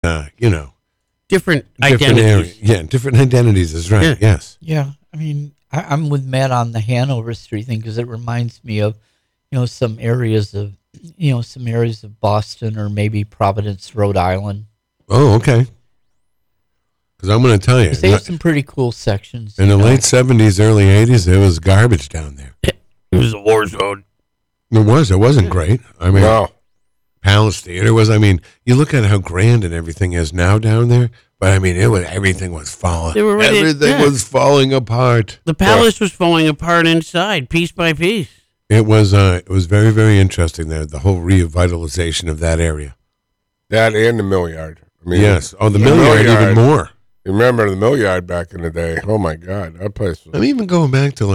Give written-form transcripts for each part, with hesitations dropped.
different identities. Different identities is right. Yeah. Yes. Yeah, I mean, I'm with Matt on the Hanover Street thing because it reminds me of, some areas of Boston or maybe Providence, Rhode Island. Oh, okay. Because I'm going to tell you, They have some pretty cool sections. in the late 70s, early 80s, there was garbage down there. It was a war zone. It wasn't great. I mean, No. Palace Theater was, you look at how grand and everything is now down there, but everything was falling. Everything was falling apart. The palace was falling apart inside, piece by piece. It was very, very interesting there, the whole revitalization of that area. That and the Mill Yard. Yes. Oh, the Mill Yard even more. You remember the Mill Yard back in the day? Oh my God, that place was... I'm even going back to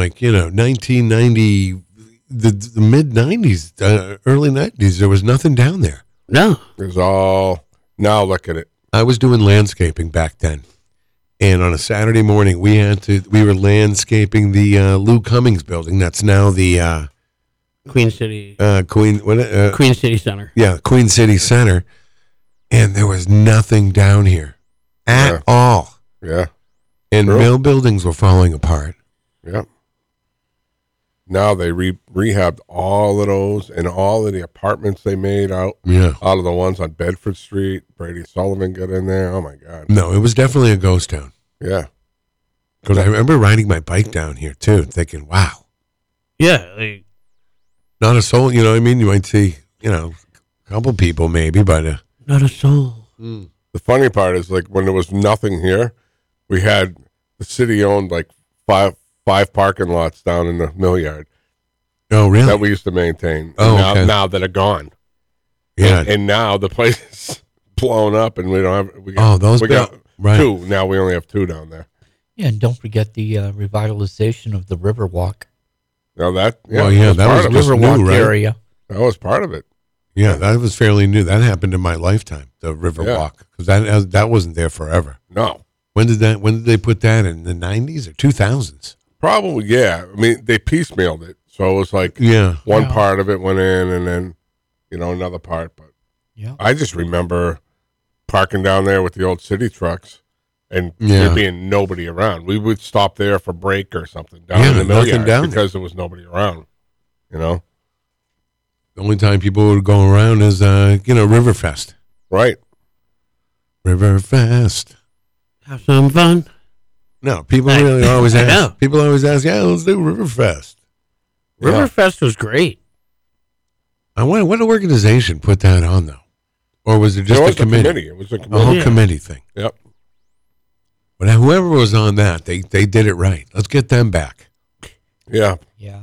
1990, the mid 90s, early 90s. There was nothing down there. No. It was all... Now look at it. I was doing landscaping back then, and on a Saturday morning we were landscaping the Lou Cummings building. That's now the Queen City. Queen City Center. Yeah, Queen City Center, and there was nothing down here at all. Yeah. And mill buildings were falling apart. Yeah. Now they rehabbed all of those and all of the apartments they made out of the ones on Bedford Street. Brady Sullivan got in there. Oh, my God. No, it was definitely a ghost town. Yeah. Because I remember riding my bike down here, too, thinking, wow. Yeah. Not a soul, you know what I mean? You might see, a couple people maybe, but... Not a soul. The funny part is, when there was nothing here, we had the city owned, five parking lots down in the Mill Yard. Oh, really? That we used to maintain. Oh, okay. Now that are gone. Yeah. And now the place is blown up, and we don't have... We got right. two. Now we only have two down there. Yeah, and don't forget the revitalization of the Riverwalk. Now that... that was just Riverwalk new, right? area. That was part of it. Yeah, that was fairly new. That happened in my lifetime, the Riverwalk, because that wasn't there forever. No. When did they put that in the 90s or 2000s? Probably, yeah. They piecemealed it. So it was one part of it went in and then, another part. But I just remember parking down there with the old city trucks and there being nobody around. We would stop there for break or something down in the Mill Yard because there was nobody around, The only time people would go around is, Riverfest. Right. Riverfest. Have some fun. No, people really always ask. People always ask, let's do Riverfest. Riverfest was great. I wonder what organization put that on, though? Or was it just a committee? It was a committee. A whole committee thing. Yep. But whoever was on that, they did it right. Let's get them back. Yeah. Yeah.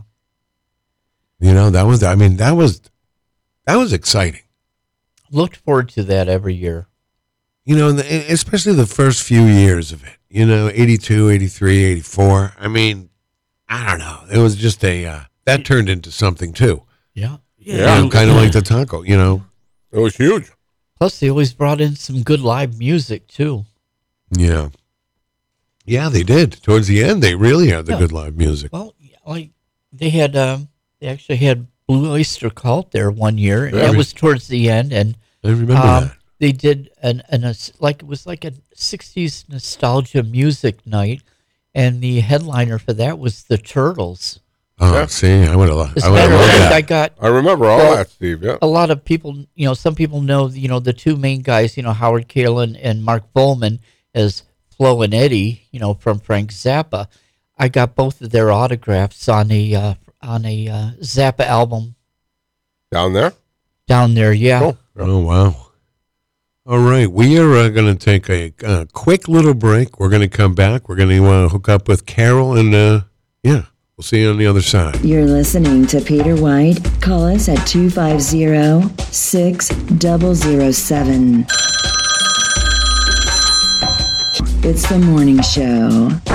That was exciting. Looked forward to that every year. Especially the first few years of it, 82, 83, 84. I don't know. It was just that turned into something too. Yeah. Yeah. Kind of like the taco, It was huge. Plus, they always brought in some good live music too. Yeah. Yeah, they did. Towards the end, they really had the good live music. Well, they actually had Blue Oyster Cult there one year, and that was towards the end. And I remember that. They did it was like a 60s nostalgia music night, and the headliner for that was the Turtles. Oh, see, I would have loved that. I remember all that, Steve. Yeah. A lot of people, some people know, the two main guys, Howard Kalin and Mark Volman as Flo and Eddie, from Frank Zappa. I got both of their autographs on a Zappa album. Down there? Down there, yeah. Cool. Oh, wow. All right, we are going to take a quick little break. We're going to come back. We're going to hook up with Carol, and we'll see you on the other side. You're listening to Peter White. Call us at 250-6007. It's the morning show.